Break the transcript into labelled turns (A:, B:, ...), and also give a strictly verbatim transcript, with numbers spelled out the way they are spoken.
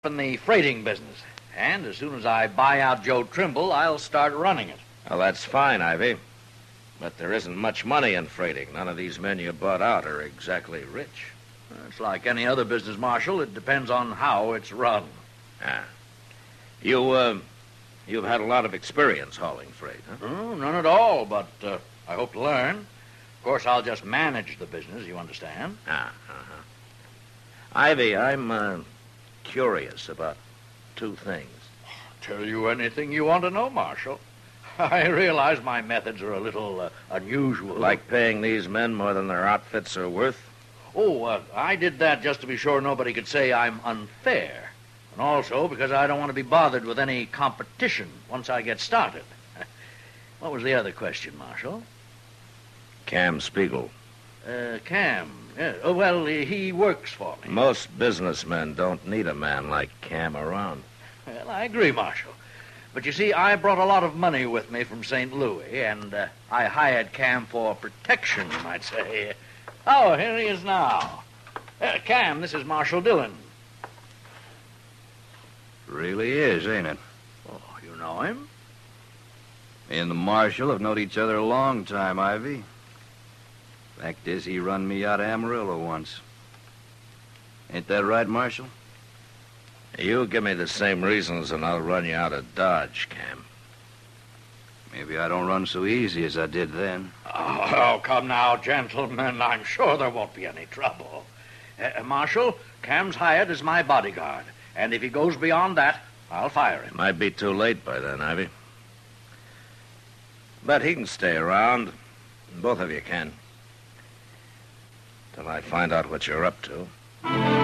A: in the freighting business. And as soon as I buy out Joe Trimble, I'll start running it.
B: Well, that's fine, Ivy. But there isn't much money in freighting. None of these men you bought out are exactly rich.
A: It's like any other business, Marshal. It depends on how it's run.
B: Ah. You, uh, you've had a lot of experience hauling freight, huh?
A: Oh, none at all, but uh, I hope to learn. Of course, I'll just manage the business, you understand?
B: Ah, uh-huh. Ivy, I'm, uh, curious about two things.
A: Tell you anything you want to know, Marshal. I realize my methods are a little uh, unusual.
B: Like paying these men more than their outfits are worth?
A: Oh, uh, I did that just to be sure nobody could say I'm unfair. And also because I don't want to be bothered with any competition once I get started. What was the other question, Marshal?
B: Cam Spiegel.
A: Uh, Cam. Yeah. Oh, well, he works for me.
B: Most businessmen don't need a man like Cam around.
A: Well, I agree, Marshal. But you see, I brought a lot of money with me from Saint Louis, and uh, I hired Cam for protection, you might say. Oh, here he is now. Uh, Cam, this is Marshal Dillon.
C: Really is, ain't it?
A: Oh, you know him?
C: Me and the Marshal have known each other a long time, Ivy. Fact is, he run me out of Amarillo once. Ain't that right, Marshal?
B: You give me the same reasons and I'll run you out of Dodge, Cam.
C: Maybe I don't run so easy as I did then.
A: Oh, oh come now, gentlemen. I'm sure there won't be any trouble. Uh, Marshal, Cam's hired as my bodyguard. And if he goes beyond that, I'll fire him.
B: Might be too late by then, Ivy. But he can stay around. Both of you can. Till I find out what you're up to.